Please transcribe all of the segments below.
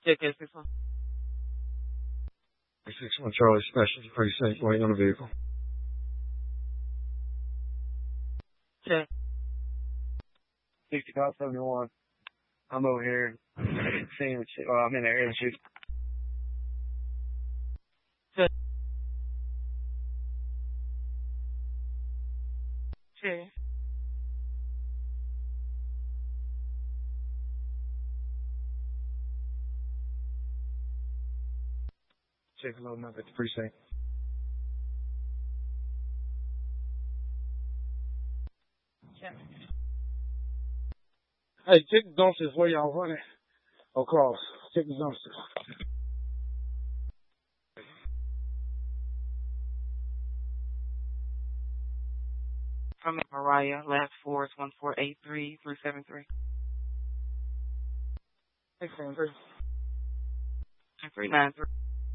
Check this one. 61 Charlie Specialty Precinct, waiting on the vehicle. Check. 6571. I'm over here seeing the shit. Well, I'm in the area shoot. Check. Check. Check loading up at the precinct. Check. Hey, check the dumpsters where y'all running. Across. Check the dumpsters. From Mariah, last four is 1483 373. 673. 393.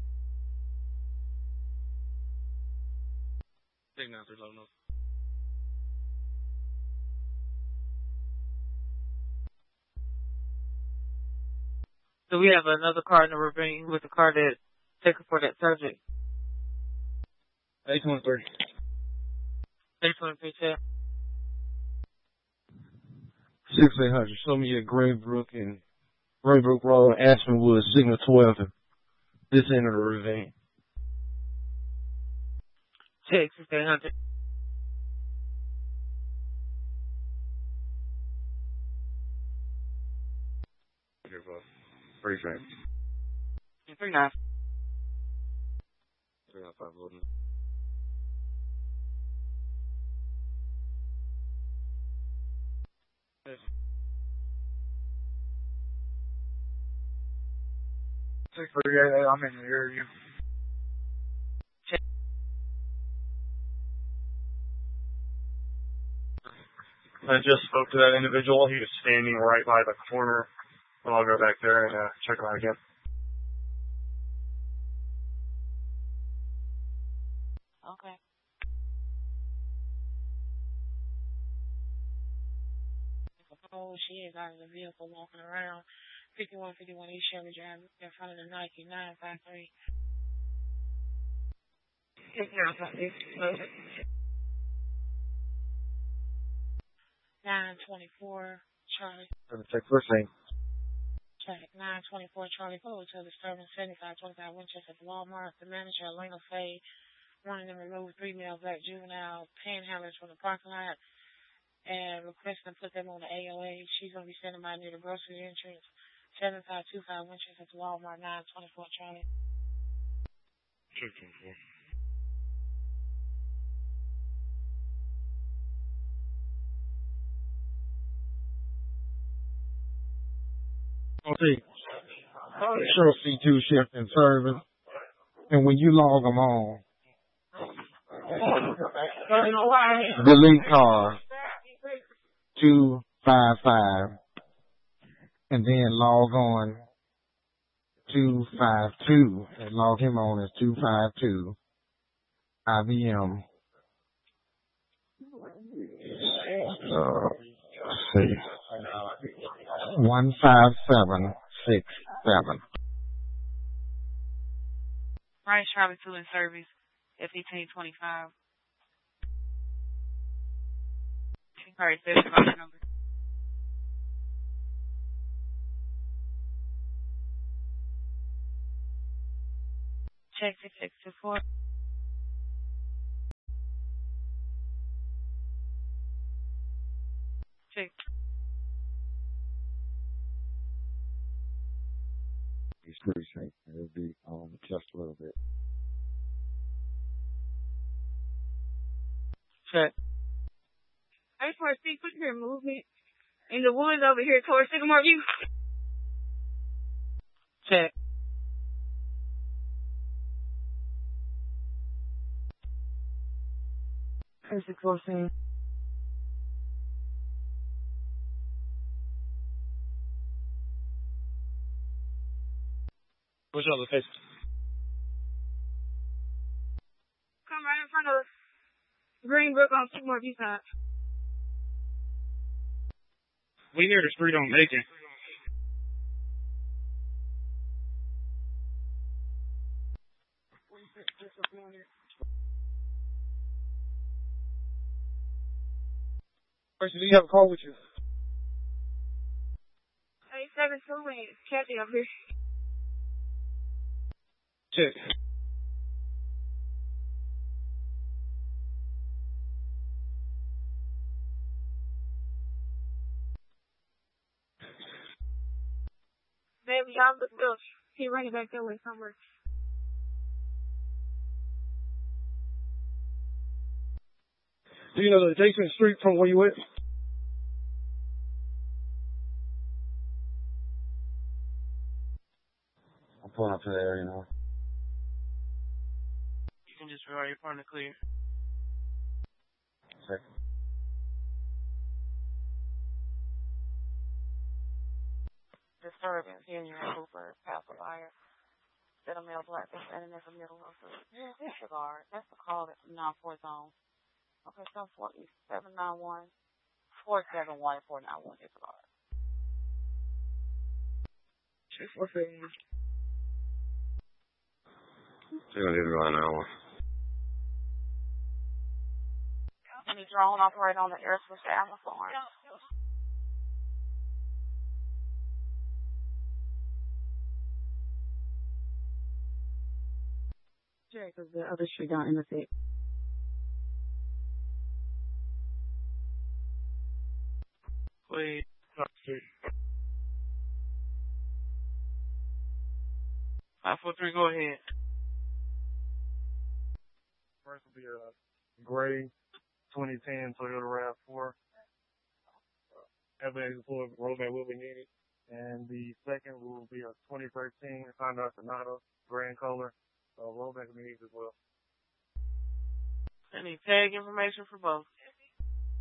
693 loading up. So we have another car in the ravine with the car that taken for that subject. 823. 823 check. 6800. Show me at Greenbrook Road, Aspenwood, Signal 12. This end of the ravine. Check 6800. Precinct. 39. 395 loading. Yes. 638, I'm in the area. Check. I just spoke to that individual. He was standing right by the corner. Well, I'll go back there and check him out again. Okay. Oh, she is out of the vehicle walking around. 5151 East Chevy Drive in front of the Nike 953. 924 Charlie. Check first thing. Check 924 Charlie. Follow to disturbance 7525 Winchester at the Walmart. The manager, Elena Faye, wanting them to remove 3 male black juvenile panhandlers from the parking lot and requesting to put them on the AOA. She's going to be standing by near the grocery entrance. 7525 Winchester at the Walmart. 924 Charlie. 224. Okay. Sure, C2 shift in service. And when you log them on, delete car 255 and then log on 252 and log him on as 252 IBM. Let's see. 15767. Right, Charlie 2 in service at 1525. All right, there's the number. Check 6624. Check. He's pretty safe. It'll be on just a little bit. Check. I just want to see quick here movement in the woods over here towards Sycamore View. Check. Here's the crossing. What's your location? Come right in front of Greenbrook on Sycamore View side. We near the street on Macon. Person, do you have a car with you? Hey, 7-2, it's Kathy up here. Check. Baby, y'all look good. He running back there with somewhere. Do you know the adjacent street from where you went? I'm pulling up to the area now. You can just rely upon the clear. Check. Disturbance here in Cooper, Passerby. That a male black is standing in the middle of the disregard. That's the call that's 9-4 zone. Okay, so 791 471 491 disregard. 471. Disregard now. Any drone operating on the Airswift Amazon farm? Sure, because the other street down in the city. Wait. 543, go ahead. First will be a gray 2010 Toyota RAV4. Evidence for rollback will be needed. And the second will be a 2013 Honda Sonata, gray in color. So rollback will be needed as well. I need tag information for both.